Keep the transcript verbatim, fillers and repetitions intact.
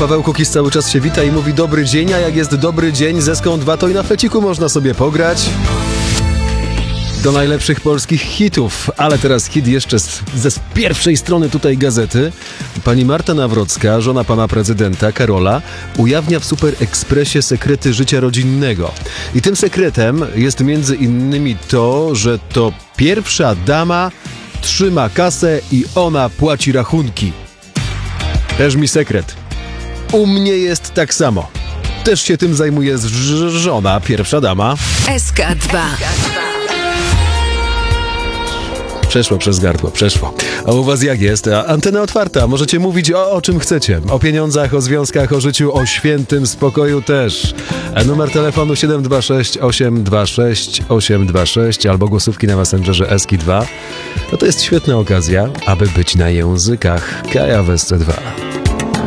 Paweł Kukiz cały czas się wita i mówi dobry dzień, a jak jest dobry dzień z Eską dwa, to i na fleciku można sobie pograć. Do najlepszych polskich hitów, ale teraz hit jeszcze z, ze z pierwszej strony tutaj gazety. Pani Marta Nawrocka, żona pana prezydenta Karola, ujawnia w Super Expressie sekrety życia rodzinnego. I tym sekretem jest między innymi to, że to pierwsza dama trzyma kasę i ona płaci rachunki. Też mi sekret. U mnie jest tak samo. Też się tym zajmuje ż- żona, pierwsza dama. S K dwa. Przeszło przez gardło, przeszło. A u was jak jest? A antena otwarta, możecie mówić o, o czym chcecie. O pieniądzach, o związkach, o życiu, o świętym spokoju też. A numer telefonu siedem dwa sześć osiem dwa sześć osiem dwa sześć albo głosówki na Messengerze S K dwa. No to jest świetna okazja, aby być na językach. Kaja w S C dwa.